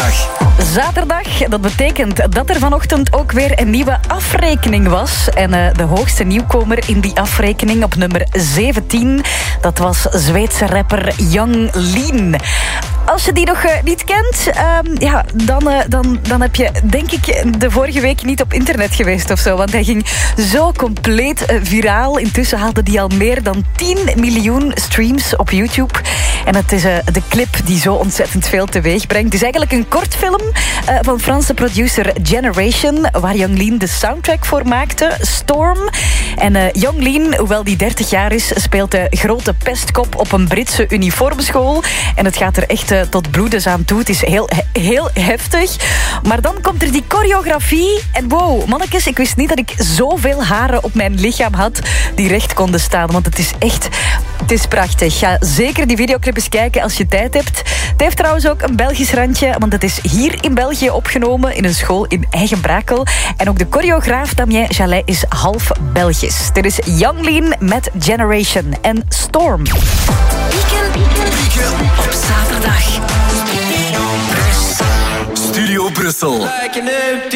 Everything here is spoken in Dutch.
Zaterdag. Zaterdag, dat betekent dat er vanochtend ook weer een nieuwe afrekening was. En de hoogste nieuwkomer in die afrekening op nummer 17... dat was Zweedse rapper Young Lean. Als je die nog niet kent, dan heb je, denk ik, de vorige week niet op internet geweest of zo. Want hij ging zo compleet viraal. Intussen haalde hij al meer dan 10 miljoen streams op YouTube. En het is de clip die zo ontzettend veel teweeg brengt. Het is eigenlijk een kortfilm van Franse producer Generation, waar Young Lean de soundtrack voor maakte, Storm. En Young Lean, hoewel die 30 jaar is, speelt de grote pestkop op een Britse uniformschool. En het gaat er echt tot bloedens aan toe. Het is heel heftig. Maar dan komt er die choreografie. En wow, mannetjes, ik wist niet dat ik zoveel haren op mijn lichaam had die recht konden staan. Want het is echt... Het is prachtig. Ga zeker die videoclip eens kijken als je tijd hebt. Het heeft trouwens ook een Belgisch randje, want het is hier in België opgenomen in een school in Eigenbrakel. En ook de choreograaf Damien Jallet is half Belgisch. Dit is Young Lean met Generation en Storm. Weekend op zaterdag. Studio Brussel.